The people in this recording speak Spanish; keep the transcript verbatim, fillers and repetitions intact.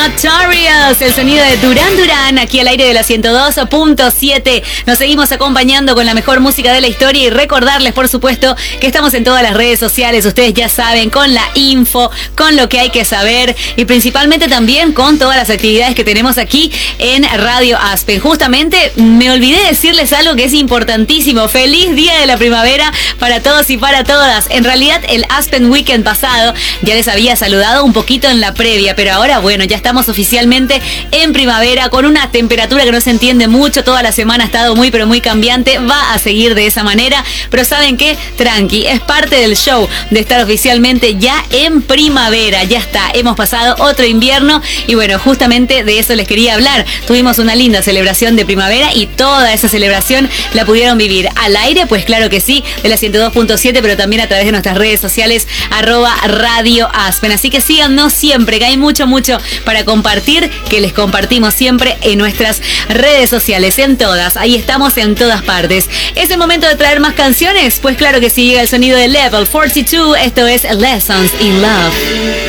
Notorious, el sonido de Duran Duran, aquí al aire de la ciento dos punto siete. Nos seguimos acompañando con la mejor música de la historia y recordarles, por supuesto, que estamos en todas las redes sociales, ustedes ya saben, con la info, con lo que hay que saber y principalmente también con todas las actividades que tenemos aquí en Radio Aspen. Justamente me olvidé decirles algo que es importantísimo. Feliz Día de la Primavera para todos y para todas. En realidad, el Aspen Weekend pasado ya les había saludado un poquito en la previa, pero ahora, bueno, ya estamos oficialmente en primavera con una temperatura que no se entiende mucho. Toda la semana ha estado muy, pero muy cambiante. Va a seguir de esa manera, pero ¿saben qué? Tranqui, es parte del show de estar oficialmente ya en primavera. Ya está, hemos pasado otro invierno y bueno, justamente de eso les quería hablar. Tuvimos una linda celebración de primavera y toda esa celebración la pudieron vivir al aire, pues claro que sí, de la ciento dos punto siete, pero también a través de nuestras redes sociales, arroba Radio Aspen. Así que síganos siempre, que hay mucho, mucho para compartir, que les compartimos siempre en nuestras redes sociales, en todas. Ahí estamos en todas partes. ¿Es el momento de traer más canciones? Pues claro que sí, llega el sonido de Level cuarenta y dos. Esto es Lessons in Love.